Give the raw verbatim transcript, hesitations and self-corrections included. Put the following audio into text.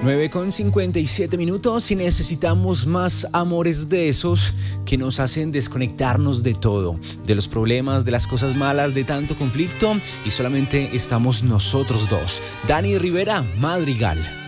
nueve con cincuenta y siete minutos y necesitamos más amores de esos que nos hacen desconectarnos de todo, de los problemas, de las cosas malas, de tanto conflicto y solamente estamos nosotros dos. Dani Rivera, Madrigal.